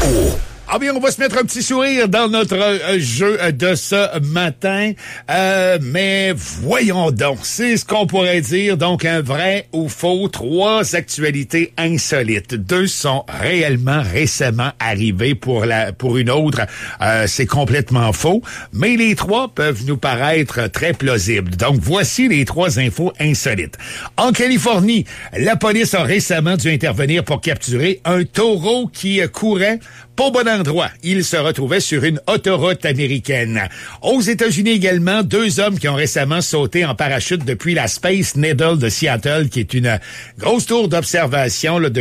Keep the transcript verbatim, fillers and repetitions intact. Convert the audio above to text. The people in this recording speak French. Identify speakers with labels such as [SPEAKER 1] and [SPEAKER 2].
[SPEAKER 1] Ah bien, on va se mettre un petit sourire dans notre euh, jeu de ce matin. Euh, mais voyons donc, c'est ce qu'on pourrait dire. Donc, un vrai ou faux, trois actualités insolites. Deux sont réellement récemment arrivées. Pour la pour une autre, euh, c'est complètement faux. Mais les trois peuvent nous paraître très plausibles. Donc, voici les trois infos insolites. En Californie, la police a récemment dû intervenir pour capturer un taureau qui courait pas au bon endroit. Il se retrouvait sur une autoroute américaine. Aux États-Unis également, deux hommes qui ont récemment sauté en parachute depuis la Space Needle de Seattle, qui est une grosse tour d'observation là, de